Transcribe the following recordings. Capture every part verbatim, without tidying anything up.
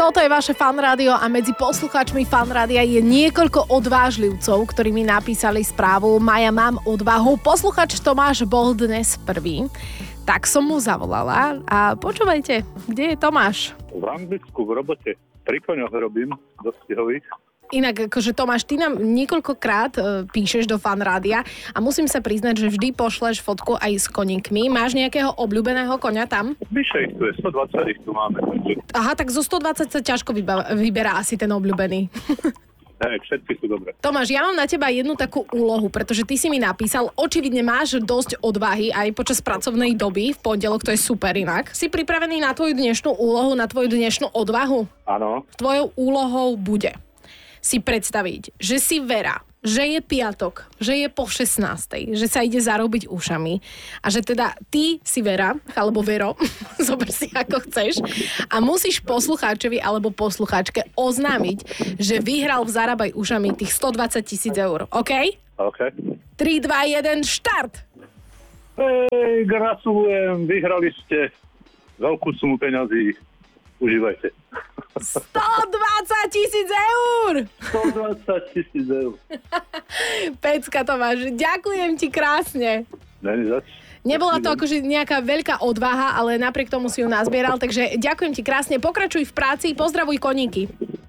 Toto je vaše Fan Rádio a medzi poslucháčmi Fan Rádia je niekoľko odvážlivcov, ktorí mi napísali správu Maja, mám odvahu. Poslucháč Tomáš bol dnes prvý, tak som mu zavolala a počúvajte, kde je Tomáš? V Anglicku v robote. Pri koňoch robím, dostihových. Inak, akože Tomáš, ty nám niekoľkokrát e, píšeš do Fan Rádia a musím sa priznať, že vždy pošleš fotku aj s koníkmi. Máš nejakého obľúbeného koňa tam? Vyše ich tu je, stodvadsať ich tu máme. Takže... Aha, tak zo stodvadsať sa ťažko vyba- vyberá asi ten obľúbený. Ne, všetky sú dobré. Tomáš, ja mám na teba jednu takú úlohu, pretože ty si mi napísal, očividne máš dosť odvahy aj počas pracovnej doby, v pondelok, to je super inak. Si pripravený na tvoju dnešnú úlohu, na tvoju dnešnú odvahu? Áno. Tvojou úlohou bude si predstaviť, že si Vera, že je piatok, že je po šestnástej, že sa ide zarobiť ušami a že teda ty si Vera, alebo Vero, zober si ako chceš a musíš poslucháčovi alebo poslucháčke oznámiť, že vyhral v Zarábaj ušami tých stodvadsať tisíc eur, OK? OK. tri, dva, jeden, štart! Hej, gratulujem, vyhrali ste veľkú sumu peňazí. Užívajte. stodvadsať tisíc eur! stodvadsať tisíc eur. Pecka, Tomáš, ďakujem ti krásne. Není zač. Nebola to akože nejaká veľká odvaha, ale napriek tomu si ju nazbieral, takže ďakujem ti krásne, pokračuj v práci, pozdravuj koníky.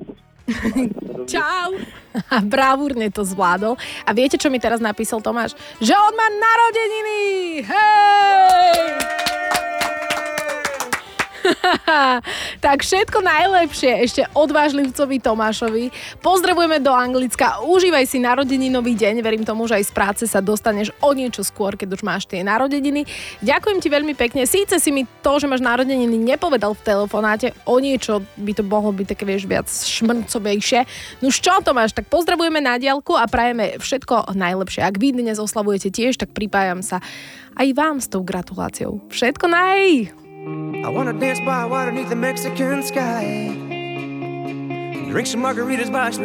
Čau. A bravúrne to zvládol. A viete, čo mi teraz napísal Tomáš? Že on má narodeniny! Hej! Tak všetko najlepšie ešte odvážlivcovi Tomášovi. Pozdravujeme do Anglicka. Užívaj si narodeninový deň. Verím tomu, že aj z práce sa dostaneš o niečo skôr, keď už máš tie narodeniny. Ďakujem ti veľmi pekne. Síce si mi to, že máš narodeniny, nepovedal v telefonáte. O niečo by to mohlo byť také, vieš, viac šmrncovejšie. No čo, Tomáš, tak pozdravujeme na diaľku a prajeme všetko najlepšie. Ak vy dnes oslavujete tiež, tak pripájam sa aj vám s tou gratuláciou. Všetko naj! I wanna dance by water beneath the Mexican sky. Drink some margaritas by